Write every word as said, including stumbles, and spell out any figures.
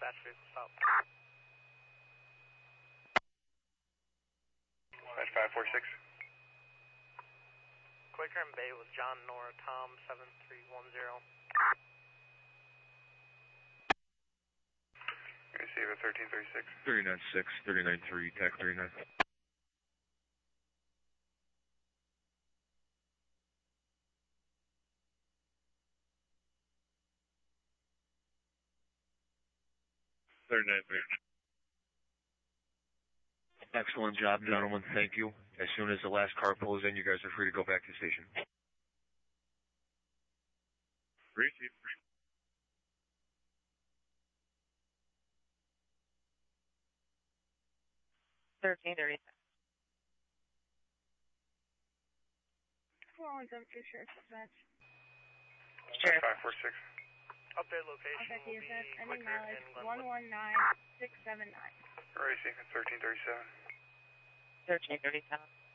dispatch vehicle stop. That's five four six. Quaker and Bay with John Nora Tom seven three one zero. Receive at thirteen thirty-six. thirty-nine six, thirty-nine three, T A C thirty-nine. thirty-nine three. Excellent job, gentlemen. Thank you. As soon as the last car pulls in, you guys are free to go back to the station. Receive. thirteen thirty-six. four one seven two, Sheriff's Dispatch. Sheriff. five four six. Update location Okay, will be D S S, ending Quaker mileage and one Glenwood. one nine six seven nine. Racing at thirteen thirty-seven. thirteen thirty-seven.